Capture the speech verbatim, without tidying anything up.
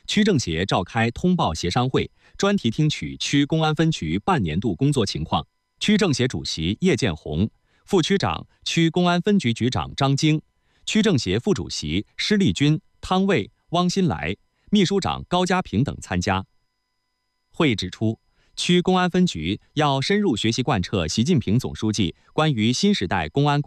区政协召开通报协商会，专题听取区公安分局半年度工作情况。区政协主席叶建红、副区长、区公安分局局长张晶、区政协副主席施立军、汤卫、汪新来、秘书长高家平等参加。会议指出，区公安分局要深入学习贯彻习近平总书记关于新时代公安